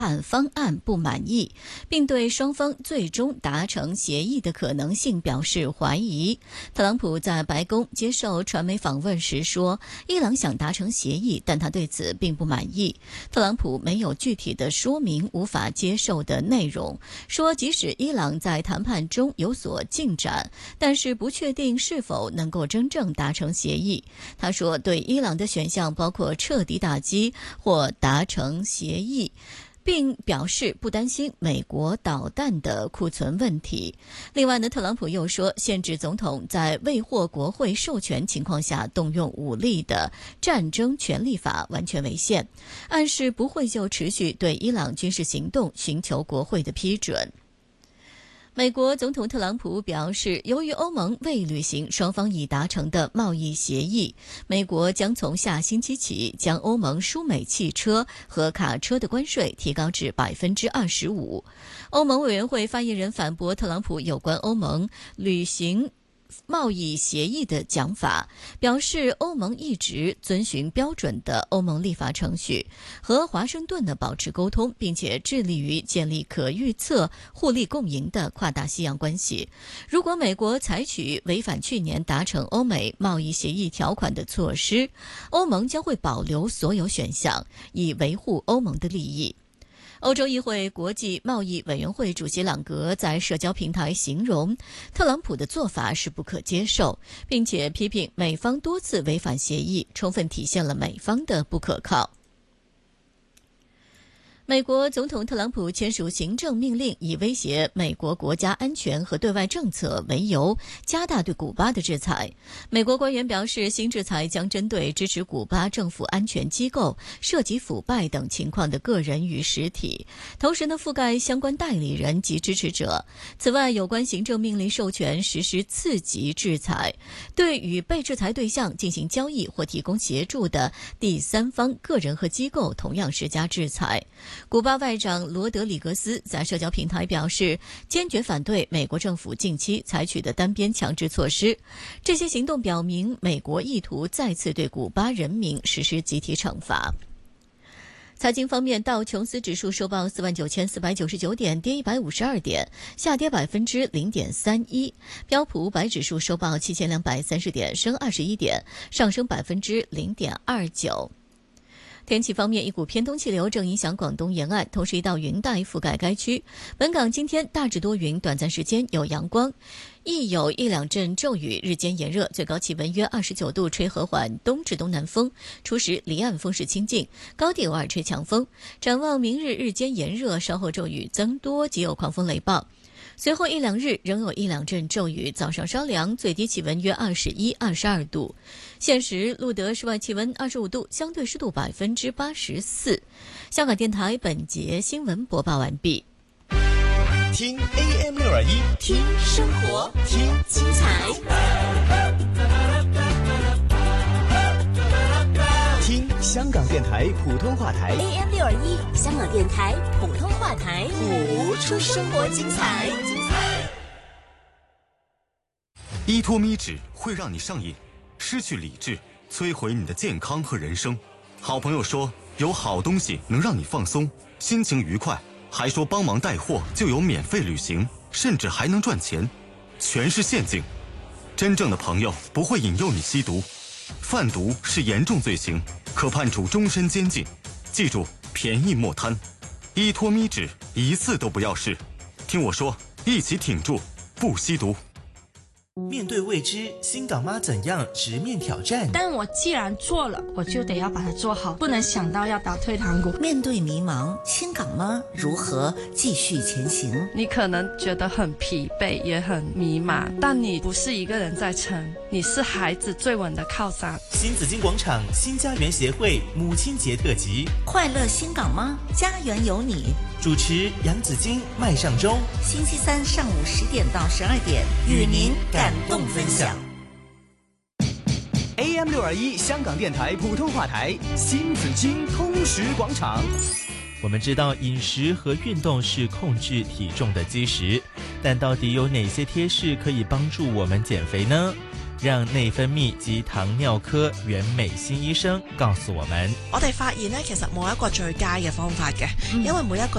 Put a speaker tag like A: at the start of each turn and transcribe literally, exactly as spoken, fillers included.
A: 谈方案不满意，并对双方最终达成协议的可能性表示怀疑。特朗普在白宫接受传媒访问时说，伊朗想达成协议，但他对此并不满意。特朗普没有具体的说明无法接受的内容，说即使伊朗在谈判中有所进展，但是不确定是否能够真正达成协议。他说，对伊朗的选项包括彻底打击或达成协议，并表示不担心美国导弹的库存问题。另外呢，特朗普又说，限制总统在未获国会授权情况下动用武力的战争权利法完全违宪，暗示不会就持续对伊朗军事行动寻求国会的批准。美国总统特朗普表示，由于欧盟未履行双方已达成的贸易协议，美国将从下星期起将欧盟输美汽车和卡车的关税提高至百分之二十五。欧盟委员会发言人反驳特朗普有关欧盟履行贸易协议的讲法，表示欧盟一直遵循标准的欧盟立法程序，和华盛顿呢保持沟通，并且致力于建立可预测、互利共赢的跨大西洋关系。如果美国采取违反去年达成欧美贸易协议条款的措施，欧盟将会保留所有选项，以维护欧盟的利益。欧洲议会国际贸易委员会主席朗格在社交平台形容特朗普的做法是不可接受，并且批评美方多次违反协议，充分体现了美方的不可靠。美国总统特朗普签署行政命令，以威胁美国国家安全和对外政策为由，加大对古巴的制裁。美国官员表示，新制裁将针对支持古巴政府安全机构涉及腐败等情况的个人与实体，同时呢覆盖相关代理人及支持者。此外，有关行政命令授权实施次级制裁，对与被制裁对象进行交易或提供协助的第三方个人和机构同样施加制裁。古巴外长罗德里格斯在社交平台表示，坚决反对美国政府近期采取的单边强制措施。这些行动表明美国意图再次对古巴人民实施集体惩罚。财经方面，道琼斯指数收报四万九千四百九十九点，跌一百五十二点，下跌百分之零点三一。标普五百指数收报七千两百三十点，升二十一点，上升百分之零点二九。天气方面，一股偏东气流正影响广东沿岸，同时一道云带覆盖该区。本港今天大致多云，短暂时间有阳光，亦有一两阵骤雨，日间炎热，最高气温约二十九度，吹和缓东至东南风，初时离岸风势清劲，高地偶尔吹强风。展望明日日间炎热，稍后骤雨增多，及有狂风雷暴。随后一两日仍有一两阵骤雨，早上稍凉，最低气温约二十一、二十二度。现时录得室外气温二十五度，相对湿度百分之八十四。香港电台本节新闻播报完毕。
B: 听 A M 六二一，
C: 听生活，
B: 听
C: 精彩，
B: 听香港电台普通话台
C: A M 六二一，香港电台普通话台，
B: 谱
C: 出生活精彩。
D: 依托咪纸会让你上瘾，失去理智，摧毁你的健康和人生。好朋友说有好东西能让你放松，心情愉快，还说帮忙带货就有免费旅行，甚至还能赚钱，全是陷阱。真正的朋友不会引诱你吸毒，贩毒是严重罪行，可判处终身监禁。记住，便宜莫贪，依托咪纸一次都不要试。听我说，一起挺住，不吸毒。
B: 面对未知，新港妈怎样直面挑战？
E: 但我既然做了，我就得要把它做好，不能想到要打退堂鼓。
F: 面对迷茫，新港妈如何继续前行？
E: 你可能觉得很疲惫，也很迷茫，但你不是一个人在撑，你是孩子最稳的靠山。
B: 新紫荆广场新家园协会母亲节特辑，
F: 快乐新港妈，家园有你。
B: 主持杨紫荆、麦尚中，
F: 星期三上午十点到十二点，与您感动分享。
B: A M 六二一香港电台普通话台，新紫荆通识广场。我们知道饮食和运动是控制体重的基石，但到底有哪些贴士可以帮助我们减肥呢？ 让内分泌及糖尿科袁美心醫生告訴我們：
G: 我哋發現呢，其實冇一個最佳嘅方法嘅，
A: 嗯、
G: 因為每一個